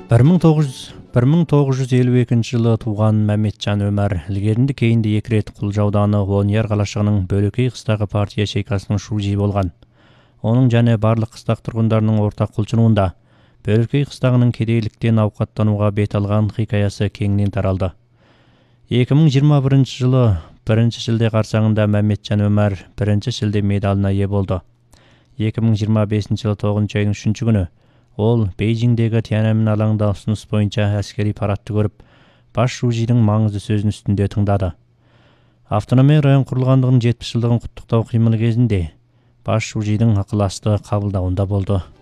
1952 жылы туған Мәметжан Өмәр ілгерінді кейінді 2 рет Құлжа ауданы Онияр қалашығының Бөлөкей қыстағы партия шейкасының шужи болған. Оның және барлық қыстақ тұрғындарының ортақ құлшынуында Бөлөкей қыстағының кедейліктен ауқаттануға бет алған хикаясы кеңінен таралды. 2021 жылы 1 шілде қарсаңында Мәметжан Өмәр 1 шілде медалына ие болды. 2025 жылы 9 айының 3 күні ол Бейжіңдегі Тяньаньмин алаңында ұсыныс бойынша әскери парадты көріп, бас шужидің маңызды сөзін үстінде тыңдады. Автономия район құрылғандығының 70 жылдығын құттықтау қимылы кезінде бас шужидің ықыласты қабылдауында болды.